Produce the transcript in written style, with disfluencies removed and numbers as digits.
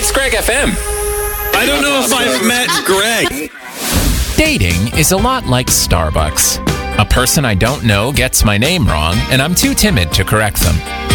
It's Greg FM. I don't know if I've met Greg. Dating is a lot like Starbucks. A person I don't know gets my name wrong, and I'm too timid to correct them.